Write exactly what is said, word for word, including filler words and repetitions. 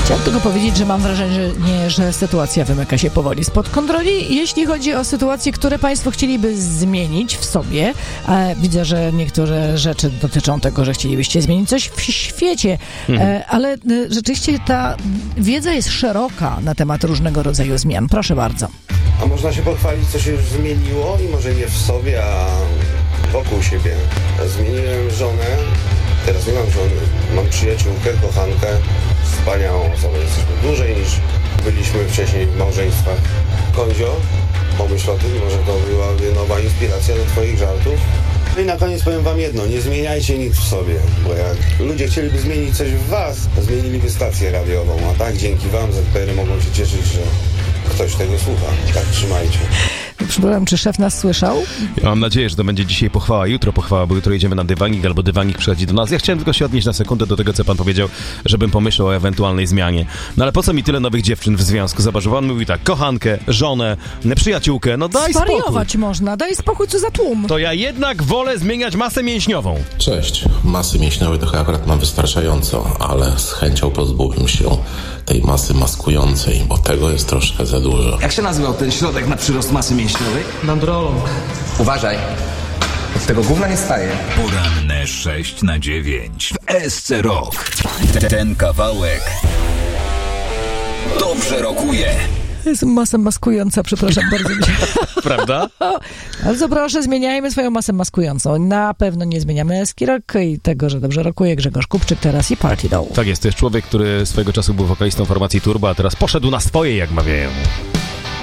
Chciałam tylko powiedzieć, że mam wrażenie, że, nie, że sytuacja wymyka się powoli spod kontroli. Jeśli chodzi o sytuacje, które państwo chcieliby zmienić w sobie, e, widzę, że niektóre rzeczy dotyczą tego, że chcielibyście zmienić coś w świecie, e, ale e, rzeczywiście ta wiedza jest szeroka na temat różnego rodzaju zmian. Proszę bardzo. A można się pochwalić, co się już zmieniło i może nie w sobie, a wokół siebie. Zmieniłem żonę, teraz nie mam żony, mam przyjaciółkę, kochankę, wspaniałą osobę. Jesteśmy dłużej niż byliśmy wcześniej w małżeństwach. Kondzio, pomyśl o tym, może to byłaby nowa inspiracja do twoich żartów. No i na koniec powiem wam jedno, nie zmieniajcie nic w sobie, bo jak ludzie chcieliby zmienić coś w was, to zmieniliby stację radiową, a tak dzięki wam Z P R-y mogą się cieszyć, że ktoś tego słucha. Tak, trzymajcie. Przepraszam, czy szef nas słyszał? Ja mam nadzieję, że to będzie dzisiaj pochwała, jutro pochwała, bo jutro jedziemy na dywanik, albo dywanik przychodzi do nas. Ja chciałem tylko się odnieść na sekundę do tego, co pan powiedział, żebym pomyślał o ewentualnej zmianie. No ale po co mi tyle nowych dziewczyn w związku? Zobacz, pan mówi tak, kochankę, żonę, przyjaciółkę, no daj spokój. Zwariować można, daj spokój, co za tłum. To ja jednak wolę zmieniać masę mięśniową. Cześć, masy mięśniowej to chyba akurat mam wystarczająco, ale z chęcią pozbyłbym się tej masy maskującej, bo tego jest troszkę za dużo. Jak się nazywał ten środek na przyrost masy mięśniowej? Nandrolong. Uważaj, od tego gówna nie staje. Poranne sześć na dziewięć w S C Rock. Ten kawałek dobrze rokuje. Jest masa maskująca, przepraszam bardzo. Prawda? Bardzo proszę, zmieniajmy swoją masę maskującą. Na pewno nie zmieniamy Eski Rock i tego, że dobrze rokuje. Grzegorz Kupczyk teraz i Party Doll. Tak jest, to jest człowiek, który swojego czasu był wokalistą formacji Turbo, a teraz poszedł na swoje, jak mawiają.